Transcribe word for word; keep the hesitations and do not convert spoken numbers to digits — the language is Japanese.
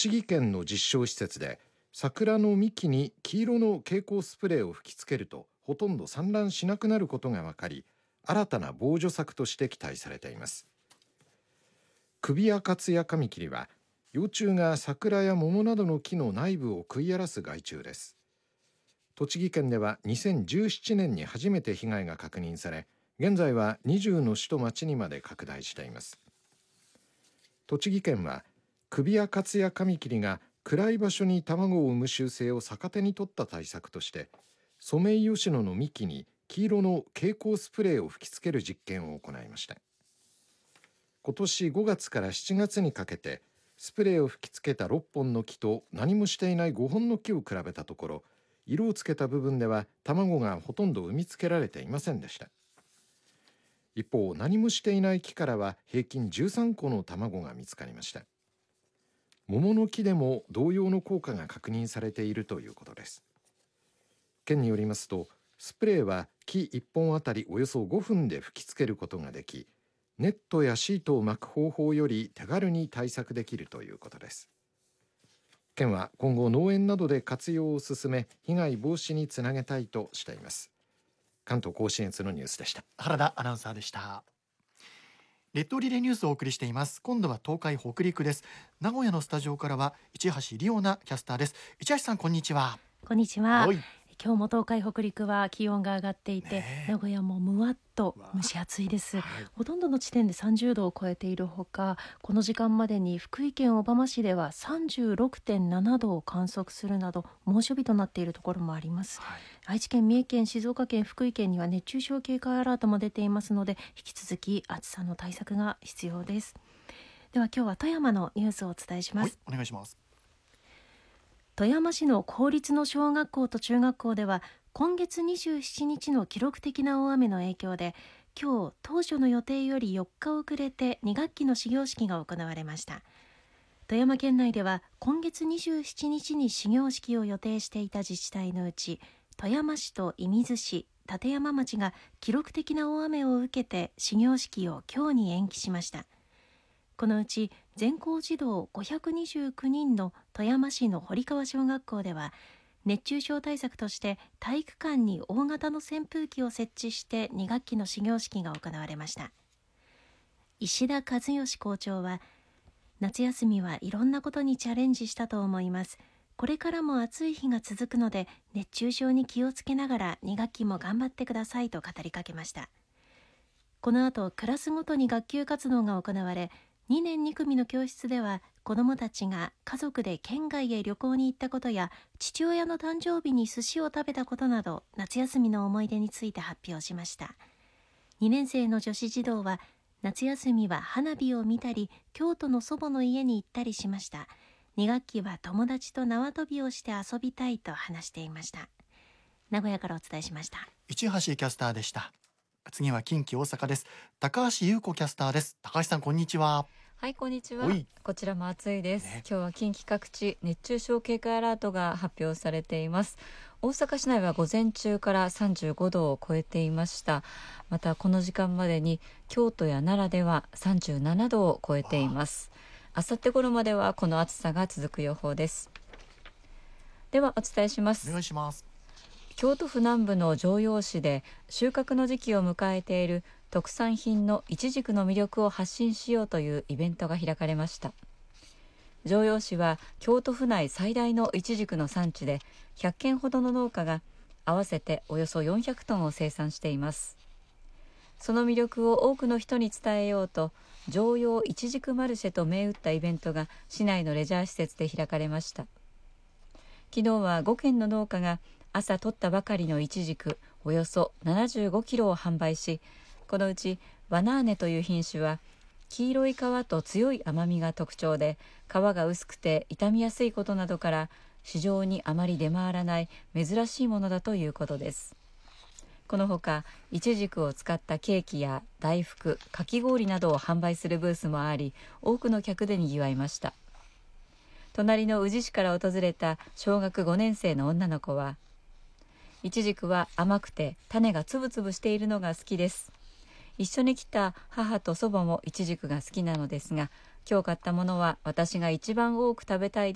栃木県の実証施設で桜の幹に黄色の蛍光スプレーを吹きつけるとほとんど散乱しなくなることが分かり、新たな防除策として期待されています。首アカツヤカミキリは幼虫が桜や桃などの木の内部を食い荒らす害虫です。栃木県ではにせんじゅうななねんに初めて被害が確認され、現在はにじゅうの市と町にまで拡大しています。栃木県は首アカツヤカミキリが暗い場所に卵を産む習性を逆手に取った対策として、ソメイヨシノの幹に黄色の蛍光スプレーを吹きつける実験を行いました。今年ごがつからしちがつにかけてスプレーを吹きつけたろっぽんの木と何もしていないごほんの木を比べたところ、色をつけた部分では卵がほとんど産みつけられていませんでした。一方、何もしていない木からは平均じゅうさんこの卵が見つかりました。桃の木でも同様の効果が確認されているということです。県によりますと、スプレーは木いっぽんあたりおよそごふんで吹きつけることができ、ネットやシートを巻く方法より手軽に対策できるということです。県は今後農園などで活用を進め、被害防止につなげたいとしています。関東甲信越のニュースでした。 原田アナウンサーでした。列島リレーニュースをお送りしています。今度は東海北陸です。名古屋のスタジオからは市橋里央奈キャスターです。市橋さん、こんにちは。 こんにちは。今日も東海北陸は気温が上がっていて、 ね、 名古屋もむわっと蒸し暑いです、はい、ほとんどの地点でさんじゅうどを超えているほか、この時間までに福井県小浜市では さんじゅうろくてんななどを観測するなど猛暑日となっているところもあります、はい、愛知県、三重県、静岡県、福井県には熱中症警戒アラートも出ていますので、引き続き暑さの対策が必要です。では今日は富山のニュースをお伝えします。 はい、お願いします。 富山市の公立の小学校と中学校では今月にじゅうしちにちの記録的な大雨の影響で、今日当初の予定よりよっか遅れてに学期の始業式が行われました。富山県内では今月にじゅうしちにちに始業式を予定していた自治体のうち、富山市と射水市、立山町が記録的な大雨を受けて始業式を今日に延期しました。このうち全校児童ごひゃくにじゅうきゅうにんの富山市の堀川小学校では、熱中症対策として体育館に大型の扇風機を設置してに学期の始業式が行われました。石田和義校長は、夏休みはいろんなことにチャレンジしたと思います。これからも暑い日が続くので熱中症に気をつけながらに学期も頑張ってくださいと語りかけました。この後、クラスごとに学級活動が行われ、にねんに組の教室では子どもたちが家族で県外へ旅行に行ったことや、父親の誕生日に寿司を食べたことなど、夏休みの思い出について発表しました。にねん生の女子児童は、夏休みは花火を見たり京都の祖母の家に行ったりしました。に学期は友達と縄跳びをして遊びたいと話していました。名古屋からお伝えしました。 市橋キャスターでした。次は近畿大阪です。高橋優子キャスターです。高橋さん、こんにちは。 はい、こんにちは。こちらも暑いです、ね、今日は近畿各地熱中症警戒アラートが発表されています。大阪市内は午前中からさんじゅうごどを超えていました。またこの時間までに京都や奈良ではさんじゅうななどを超えています。あさって頃まではこの暑さが続く予報です。ではお伝えします。 お願いします。 京都府南部の城陽市で収穫の時期を迎えている特産品のイチジクの魅力を発信しようというイベントが開かれました。城陽市は京都府内最大のイチジクの産地で、ひゃっけんほどの農家が合わせておよそよんひゃくトンを生産しています。その魅力を多くの人に伝えようと、城陽イチジクマルシェと銘打ったイベントが市内のレジャー施設で開かれました。昨日はごけんの農家が朝取ったばかりのイチジクおよそななじゅうごキロを販売し、このうちワナーネという品種は黄色い皮と強い甘みが特徴で、皮が薄くて傷みやすいことなどから市場にあまり出回らない珍しいものだということです。このほかイチジクを使ったケーキや大福、かき氷などを販売するブースもあり、多くの客でにぎわいました。隣の宇治市から訪れた小学ごねん生の女の子は、イチジクは甘くて種がつぶつぶしているのが好きです。一緒に来た母と祖母もイチジクが好きなのですが、今日買ったものは私が一番多く食べたい